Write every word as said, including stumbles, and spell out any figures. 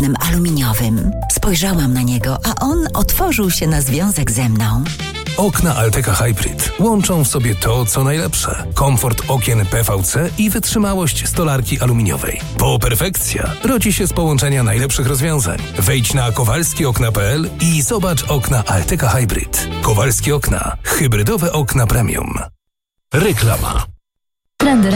oknem aluminiowym. Spojrzałam na niego, a on otworzył się na związek ze mną. Okna Alteca Hybrid łączą w sobie to, co najlepsze. Komfort okien P V C i wytrzymałość stolarki aluminiowej. Po perfekcja rodzi się z połączenia najlepszych rozwiązań. Wejdź na kowalski okna kropka p l i zobacz okna Alteca Hybrid. Kowalskie okna. Hybrydowe okna premium. Reklama. Trendy